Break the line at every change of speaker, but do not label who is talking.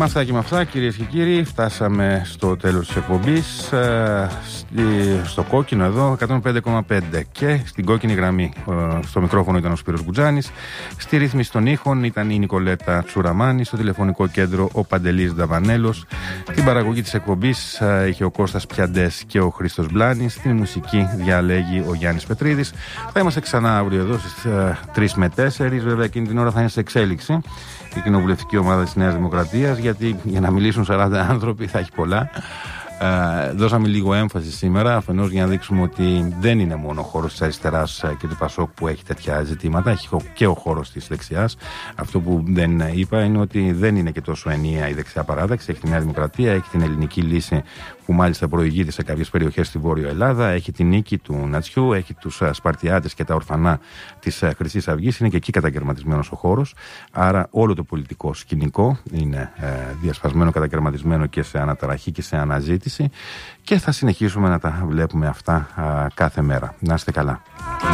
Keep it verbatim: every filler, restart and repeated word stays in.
Με αυτά και με αυτά, κυρίες και κύριοι, φτάσαμε στο τέλος της εκπομπής. Ε, στο κόκκινο εδώ, εκατόν πέντε κόμμα πέντε, και στην κόκκινη γραμμή. Ε, στο μικρόφωνο ήταν ο Σπύρος Μπουτζάνης. Στη ρύθμιση των ήχων ήταν η Νικολέτα Τσουραμάνη. Στο τηλεφωνικό κέντρο ο Παντελής Νταβανέλος. Την παραγωγή της εκπομπής ε, είχε ο Κώστας Πιαντές και ο Χρήστος Μπλάνης. Στην μουσική διαλέγει ο Γιάννης Πετρίδης. Θα είμαστε ξανά αύριο εδώ στις ε, τρεις με τέσσερις. Βέβαια, εκείνη την ώρα θα είναι σε εξέλιξη η κοινοβουλευτική ομάδα της Νέας Δημοκρατίας, γιατί για να μιλήσουν σαράντα άνθρωποι θα έχει πολλά. Ε, δώσαμε λίγο έμφαση σήμερα, αφενός για να δείξουμε ότι δεν είναι μόνο ο χώρος της αριστεράς και του Πασόκ που έχει τέτοια ζητήματα, έχει και ο χώρος της δεξιάς. Αυτό που δεν είπα είναι ότι δεν είναι και τόσο ενιαία η δεξιά παράταξη. Έχει τη Νέα Δημοκρατία, έχει την ελληνική λύση που μάλιστα προηγείται σε κάποιες περιοχές στη Βόρειο Ελλάδα, έχει την νίκη του Νατσιού, έχει τους Σπαρτιάτες και τα ορφανά της Χρυσής Αυγής. Είναι και εκεί κατακαιρματισμένος ο χώρος. Άρα όλο το πολιτικό σκηνικό είναι ε, διασπασμένο, κατακαιρματισμένο και σε αναταραχή και σε αναζήτηση. Και θα συνεχίσουμε να τα βλέπουμε αυτά α, κάθε μέρα. Να είστε καλά.